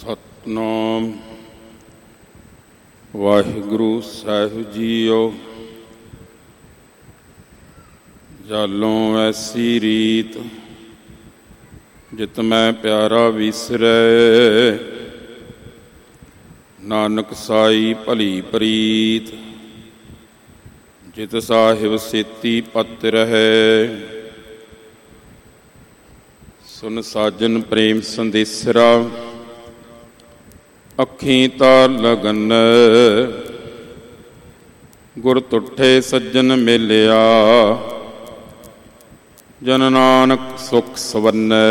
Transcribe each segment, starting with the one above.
ਸਤਿਨਾਮ ਵਾਹਿਗੁਰੂ ਸਾਹਿਬ JIO. ਜਾਲੋਂ ਐਸੀ ਰੀਤ ਜਿਤ ਮੈਂ ਪਿਆਰਾ ਵਿਸਰੈ, ਨਾਨਕ ਸਾਈ ਭਲੀ ਪ੍ਰੀਤ ਜਿਤ ਸਾਹਿਬ ਸੇਤੀ ਪਤ ਰਹੈ। ਸੁਨ ਸਾਜਨ ਪ੍ਰੇਮ ਸੰਦੇਸਰਾ, ਅੱਖੀਂ ਤਾਰ ਲਗਨ ਗੁਰ ਤੁਠੇ ਸੱਜਣ ਮਿਲਿਆ। ਜਨ ਨਾਨਕ ਸੁਖ ਸਵੰਨੈ,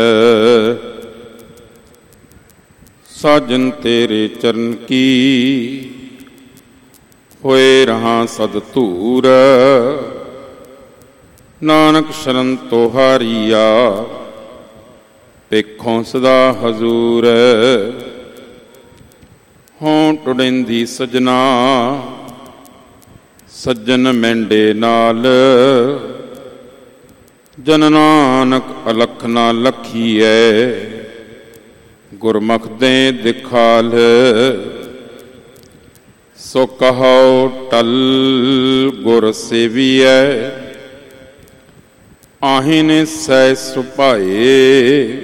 ਸਾਜਨ ਤੇਰੇ ਚਰਨ ਕੀ ਹੋਏ ਰਹਾ ਸਦ ਧੂਰ। ਨਾਨਕ ਸ਼ਰਨ ਤੁਹਾਰੀਆ, ਪੇਖੋਂ ਸਦਾ ਹਜ਼ੂਰ। ਹੋਂ ਟੁੜਿੰਦੀ ਸਜਣਾ, ਸੱਜਣ ਮੈਂਡੇ ਨਾਲ। ਜਨ ਨਾਨਕ ਅਲਖ ਨਾ ਲਖੀਐ, ਗੁਰਮੁਖ ਦੇ ਦਿਖਾਲ। ਸੋ ਕਹੋ ਟਲ ਗੁਰ ਸੇਵੀਐ, ਆਹਿਨ ਸਹਿ ਸੁਭਾਏ।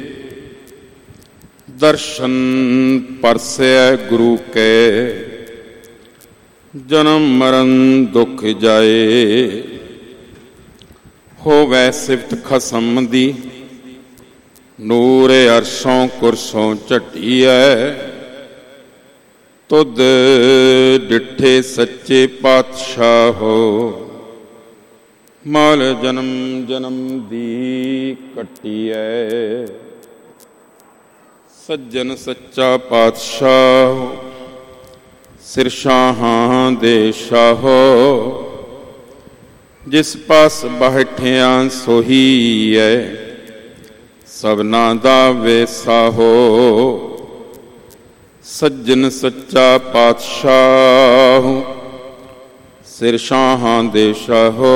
ਦਰਸ਼ਨ ਪਰਸੈ ਗੁਰੂ ਕੈ, ਜਨਮ ਮਰਨ ਦੁਖ ਜਾਏ। ਹੋਵੈ ਸਿਫਤ ਖਸਮ ਦੀ, ਨੂਰ ਅਰਸ਼ੋਂ ਕੁਰਸੋਂ ਝਟੀਐ। ਤੁਧ ਡਿਠੇ ਸੱਚੇ ਪਾਤਸ਼ਾਹੋ, ਮਾਲ ਜਨਮ ਜਨਮ ਦੀ ਕੱਟੀਐ। ਸੱਜਣ ਸੱਚਾ ਪਾਤਸ਼ਾਹ, ਸਿਰ ਸ਼ਾਹਾਂ ਦੇ ਸ਼ਾਹੋ। ਜਿਸ ਪਾਸ ਬੈਠਿਆ ਸੋਹੀ ਐ, ਸਭਨਾ ਦਾ ਵੇਸਾਹੋ। ਸੱਜਣ ਸੱਚਾ ਪਾਤਸ਼ਾਹ, ਸਿਰ ਸ਼ਾਹਾਂ ਦੇ ਸ਼ਾਹੋ।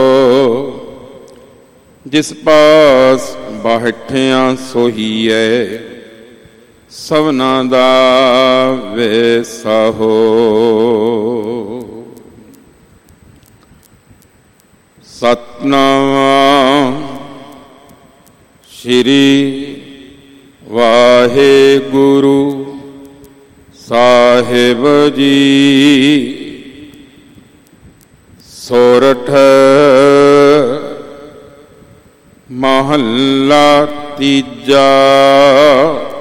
ਜਿਸ ਪਾਸ ਬੈਠਿਆ ਸੋਹੀ ਐ, ਸਭਨਾ ਦਾ ਵੇਸਾਹੋ। ਸਤਿਨਾਮ ਸ੍ਰੀ ਵਾਹਿਗੁਰੂ ਸਾਹਿਬ ਜੀ। ਸੋਰਠ ਮਹੱਲਾ ਤੀਜਾ।